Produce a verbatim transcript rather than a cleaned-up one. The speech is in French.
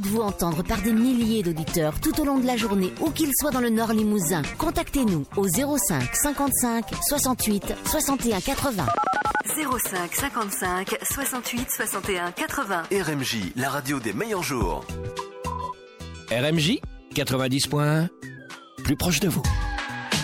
Vous entendre par des milliers d'auditeurs tout au long de la journée, où qu'ils soient dans le Nord Limousin. Contactez-nous au zéro cinq cinquante-cinq soixante-huit soixante et un quatre-vingts. zéro cinq cinquante-cinq soixante-huit soixante et un quatre-vingts. R M J, la radio des meilleurs jours. R M J quatre-vingt-dix point un, plus proche de vous.